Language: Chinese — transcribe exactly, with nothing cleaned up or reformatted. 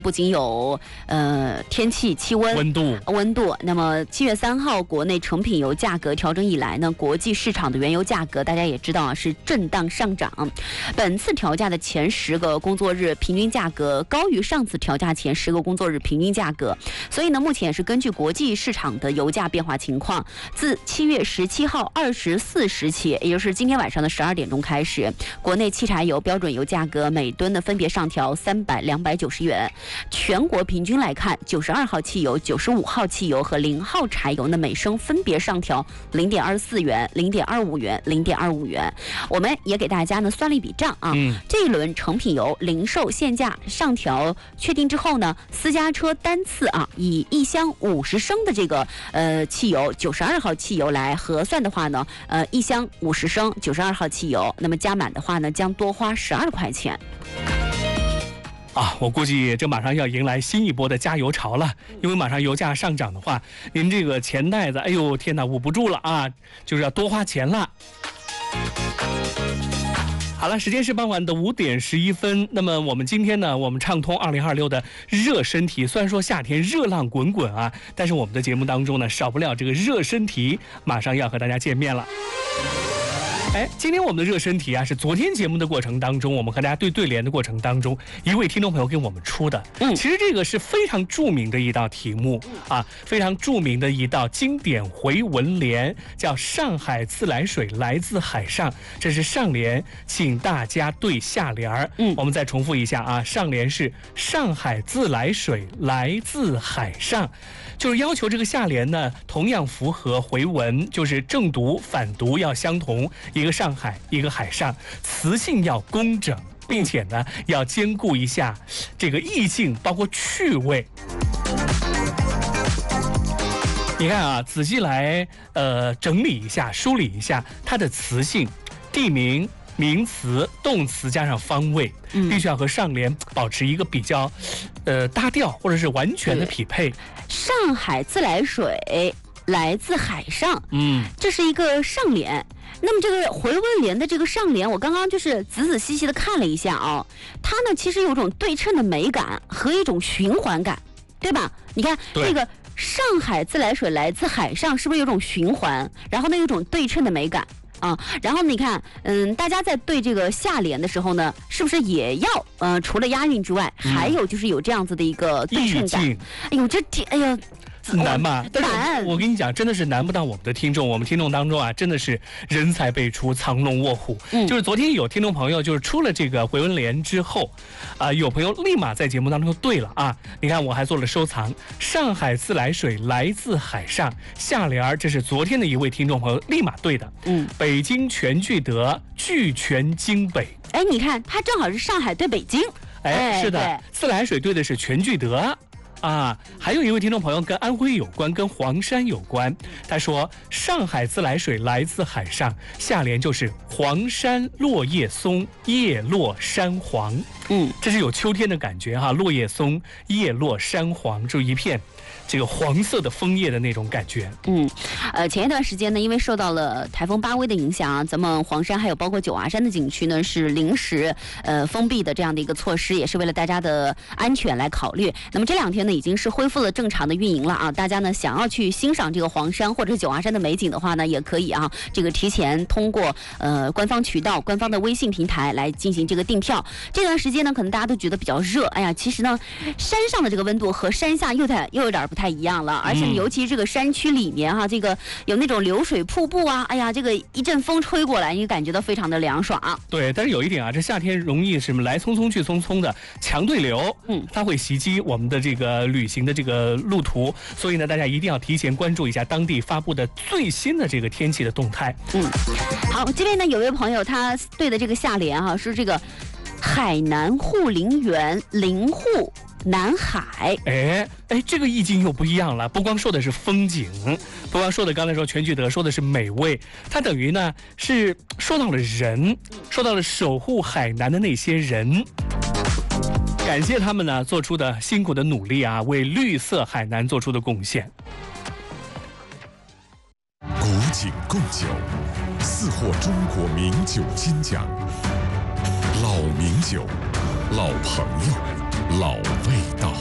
不仅有呃天气、气温、 温度、 温度。那么七月三号，国内成品油价格调整以来呢，国际市场的原油价格大家也知道啊，是震荡上涨。本次调价的前十个工作日平均价格高于上次调价前十个工作日平均价格。所以呢，目前也是根据国际市场的油价变化情况，自七月十七号二十四时起，也就是今天晚上的十二点钟开始，国内汽柴油标准油价格每吨的分别上调三百、两百九十元。全国平均来看，九十二号汽油、九十五号汽油和零号柴油呢，每升分别上调零点二四元、零点二五元、零点二五元。我们也给大家呢算了一笔账啊，嗯、这一轮成品油零售限价上调确定之后呢，私家车单次啊，以一箱五十升的这个呃汽油，九十二号汽油来核算的话呢，呃，一箱五十升九十二号汽油，那么加满的话呢，将多花十二块钱。 啊，我估计这马上要迎来新一波的加油潮了，因为马上油价上涨的话，您这个钱袋子，哎呦天哪，捂不住了啊，就是要多花钱了。好了，时间是傍晚的五点十一分。那么我们今天呢，我们畅通二零二六的热身题。虽然说夏天热浪滚滚啊，但是我们的节目当中呢，少不了这个热身题，马上要和大家见面了。哎，今天我们的热身题啊，是昨天节目的过程当中，我们和大家对对联的过程当中，一位听众朋友给我们出的。嗯，其实这个是非常著名的一道题目啊，非常著名的一道经典回文联，叫“上海自来水来自海上”。这是上联，请大家对下联儿。嗯，我们再重复一下啊，上联是“上海自来水来自海上”，就是要求这个下联呢，同样符合回文，就是正读反读要相同。一个上海，一个海上，词性要工整，并且呢，要兼顾一下这个意境，包括趣味。你看啊，仔细来呃整理一下、梳理一下它的词性，地名、名词、动词加上方位，嗯、必须要和上联保持一个比较呃搭调，或者是完全的匹配。 上海自来水来自海上， 嗯， 这是一个上联。那么这个回文联的这个上联，我刚刚就是仔仔细细的看了一下啊，它呢其实有种对称的美感和一种循环感，对吧？你看这个上海自来水来自海上，是不是有种循环？然后呢有种对称的美感啊。然后你看，嗯，大家在对这个下联的时候呢，是不是也要呃除了押韵之外，还有就是有这样子的一个对称感？ 嗯、 哎呦，这哎呀。 难吧？但是我跟你讲，真的是难不到我们的听众。我们听众当中啊，真的是人才辈出，藏龙卧虎。嗯，就是昨天有听众朋友就是出了这个回文联之后，啊、呃，有朋友立马在节目当中对了啊。你看，我还做了收藏。上海自来水来自海上，下联儿这是昨天的一位听众朋友立马对的。嗯，北京全聚德，聚全京北。 哎，你看，它正好是上海对北京。 哎，是的，自来水对的是全聚德。啊，还有一位听众朋友跟安徽有关，跟黄山有关。他说：“上海自来水来自海上，下联就是黄山落叶松，叶落山黄。”嗯，这是有秋天的感觉哈，落叶松，叶落山黄，就一片这个黄色的枫叶的那种感觉。 嗯，呃，前一段时间呢，因为受到了台风巴威的影响啊，咱们黄山还有包括九华山的景区呢是临时呃封闭的这样的一个措施，也是为了大家的安全来考虑。那么这两天呢，已经是恢复了正常的运营了啊，大家呢想要去欣赏这个黄山或者是九华山的美景的话呢，也可以啊，这个提前通过呃官方渠道、官方的微信平台来进行这个订票。这段时间呢，可能大家都觉得比较热，哎呀，其实呢，山上的这个温度和山下又太又有点不太一样了，而且尤其这个山区里面哈、啊，这个有那种流水瀑布啊，哎呀，这个一阵风吹过来，你感觉到非常的凉爽。 对，但是有一点啊，这夏天容易什么来匆匆去匆匆的强对流，嗯，它会袭击我们的这个旅行的这个路途，所以呢，大家一定要提前关注一下当地发布的最新的这个天气的动态。 嗯，好，这边呢有位朋友他对的这个下联哈、啊、是这个海南护林园林护南海。 哎哎，这个意境又不一样了，不光说的是风景，不光说的刚才说全聚德说的是美味，它等于呢是说到了人，说到了守护海南的那些人。感谢他们呢做出的辛苦的努力啊，为绿色海南做出的贡献。 古井贡酒，四获中国名酒金奖。老名酒，老朋友， 老味道。